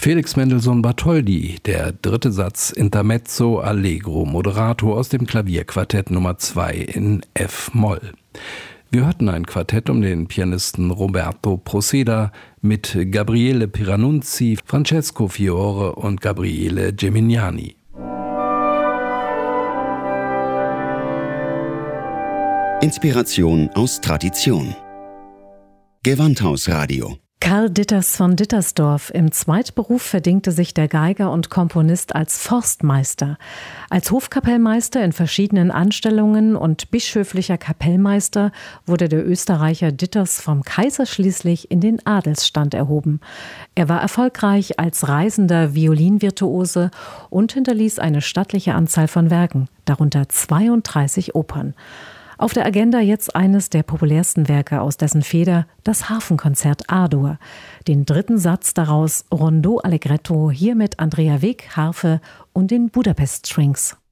Felix Mendelssohn Bartholdy, der dritte Satz Intermezzo Allegro Moderato aus dem Klavierquartett Nummer 2 in F-Moll. Wir hörten ein Quartett um den Pianisten Roberto Proceda mit Gabriele Piranunzi, Francesco Fiore und Gabriele Gemignani. Inspiration aus Tradition. Gewandhausradio. Karl Ditters von Dittersdorf. Im Zweitberuf verdingte sich der Geiger und Komponist als Forstmeister. Als Hofkapellmeister in verschiedenen Anstellungen und bischöflicher Kapellmeister wurde der Österreicher Ditters vom Kaiser schließlich in den Adelsstand erhoben. Er war erfolgreich als reisender Violinvirtuose und hinterließ eine stattliche Anzahl von Werken, darunter 32 Opern. Auf der Agenda jetzt eines der populärsten Werke aus dessen Feder, das Harfenkonzert A-Dur. Den dritten Satz daraus, Rondo Allegretto, hier mit Andrea Weg, Harfe und den Budapest Strings.